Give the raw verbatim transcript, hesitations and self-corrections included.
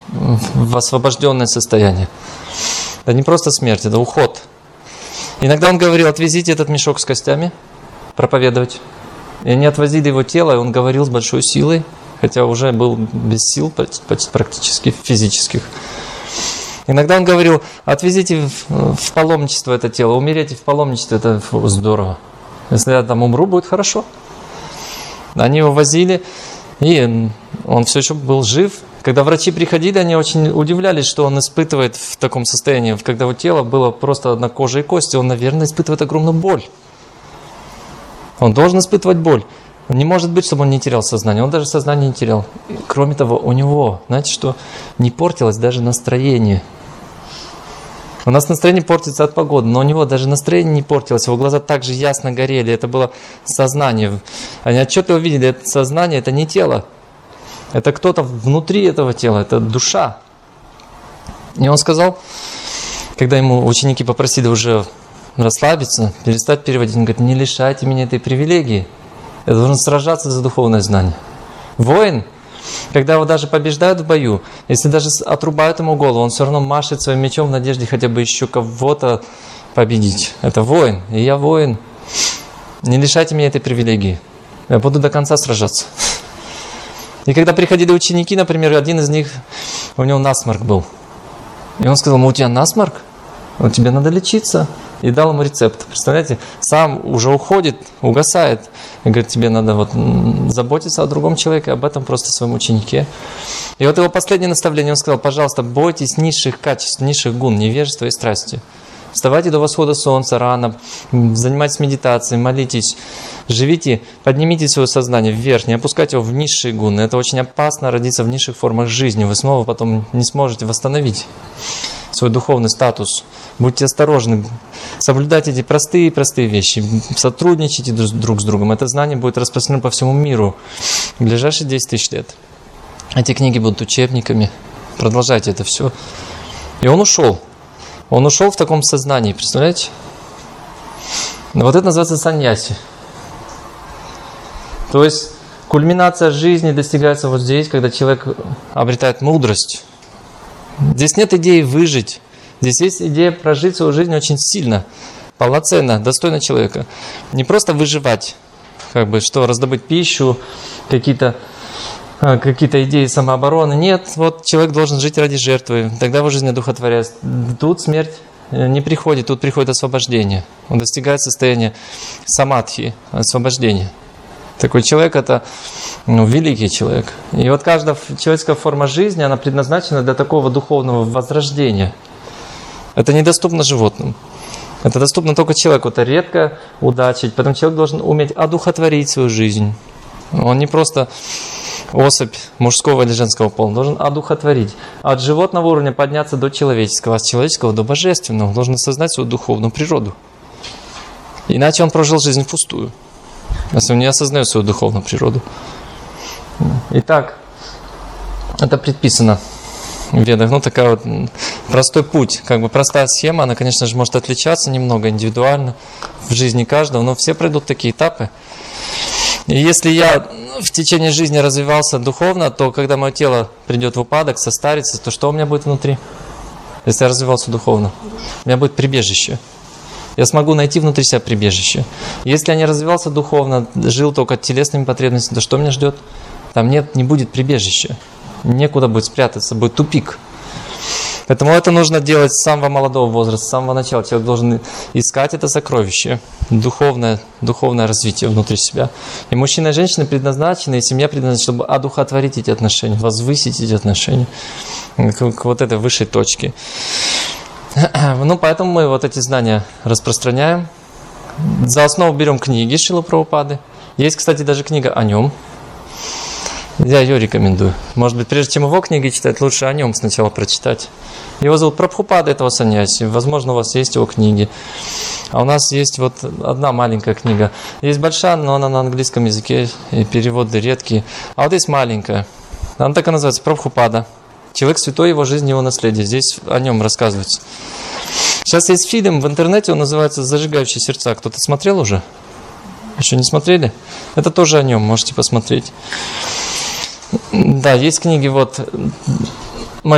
в освобожденное состояние. Это не просто смерть, это уход. Иногда он говорил: отвезите этот мешок с костями, проповедовать. И они отвозили его тело, и он говорил с большой силой, хотя уже был без сил практически физических. Иногда он говорил: отвезите в, в паломничество это тело, умерите в паломничестве, это здорово. Если я там умру, будет хорошо. Они его возили, и он все еще был жив. Когда врачи приходили, они очень удивлялись, что он испытывает в таком состоянии. Когда его тело было просто одна кожа и кости, он, наверное, испытывает огромную боль. Он должен испытывать боль. Не может быть, чтобы он не терял сознание. Он даже сознание не терял. Кроме того, у него, знаете, что не портилось даже настроение. У нас настроение портится от погоды, но у него даже настроение не портилось. Его глаза так же ясно горели. Это было сознание. Они отчетливо видели, это сознание, это не тело. Это кто-то внутри этого тела, это душа. И он сказал, когда ему ученики попросили уже расслабиться, перестать переводить, он говорит: не лишайте меня этой привилегии. Я должен сражаться за духовное знание. Воин, когда его даже побеждают в бою, если даже отрубают ему голову, он все равно машет своим мечом в надежде хотя бы еще кого-то победить. Это воин, и я воин. Не лишайте меня этой привилегии. Я буду до конца сражаться. И когда приходили ученики, например, один из них, у него насморк был. И он сказал: у тебя насморк? Вот тебе надо лечиться. И дал ему рецепт. Представляете, сам уже уходит, угасает. И говорит: тебе надо вот заботиться о другом человеке, об этом просто своем ученике. И вот его последнее наставление, он сказал: пожалуйста, бойтесь низших качеств, низших гун, невежества и страсти. Вставайте до восхода солнца рано, занимайтесь медитацией, молитесь, живите, поднимите свое сознание вверх, не опускайте его в низшие гуны. Это очень опасно родиться в низших формах жизни. Вы снова потом не сможете восстановить свой духовный статус. Будьте осторожны, соблюдайте эти простые-простые вещи, сотрудничайте друг с другом. Это знание будет распространено по всему миру в ближайшие десять тысяч лет. Эти книги будут учебниками. Продолжайте это все. И он ушел. Он ушел в таком сознании, представляете? Вот это называется саньяси. То есть кульминация жизни достигается вот здесь, когда человек обретает мудрость. Здесь нет идеи выжить. Здесь есть идея прожить свою жизнь очень сильно, полноценно, достойно человека. Не просто выживать, как бы, что раздобыть пищу, какие-то какие-то идеи самообороны. Нет, вот человек должен жить ради жертвы. Тогда его жизнь одухотворяется. Тут смерть не приходит, тут приходит освобождение. Он достигает состояния самадхи, освобождения. Такой человек – это ну, великий человек. И вот каждая человеческая форма жизни, она предназначена для такого духовного возрождения. Это недоступно животным. Это доступно только человеку. Это редкая удача. Поэтому человек должен уметь одухотворить свою жизнь. Он не просто особь мужского или женского пола, он должен одухотворить. От животного уровня подняться до человеческого, от человеческого до божественного. Он должен осознать свою духовную природу. Иначе он прожил жизнь впустую, если он не осознает свою духовную природу. Итак, это предписано в Ведах. Ну, такая вот простой путь, как бы простая схема. Она, конечно же, может отличаться немного индивидуально в жизни каждого, но все пройдут такие этапы. И если я в течение жизни развивался духовно, то когда мое тело придет в упадок, состарится, то что у меня будет внутри? Если я развивался духовно, у меня будет прибежище. Я смогу найти внутри себя прибежище. Если я не развивался духовно, жил только телесными потребностями, то что меня ждет? Там нет, не будет прибежища. Некуда будет спрятаться, будет тупик. Поэтому это нужно делать с самого молодого возраста, с самого начала. Человек должен искать это сокровище, духовное, духовное развитие внутри себя. И мужчина и женщина предназначены, и семья предназначена, чтобы одухотворить эти отношения, возвысить эти отношения к, к вот этой высшей точке. Ну, поэтому мы вот эти знания распространяем. За основу берем книги Шрилы Прабхупады. Есть, кстати, даже книга о нем. Я ее рекомендую. Может быть, прежде чем его книги читать, лучше о нем сначала прочитать. Его зовут Прабхупада, этого саньяси. Возможно, у вас есть его книги. А у нас есть вот одна маленькая книга. Есть большая, но она на английском языке, и переводы редкие. А вот есть маленькая. Она так и называется, Прабхупада. Человек святой, его жизнь, его наследие. Здесь о нем рассказывается. Сейчас есть фильм в интернете, он называется «Зажигающие сердца». Кто-то смотрел уже? Еще не смотрели? Это тоже о нем, можете посмотреть. Да, есть книги вот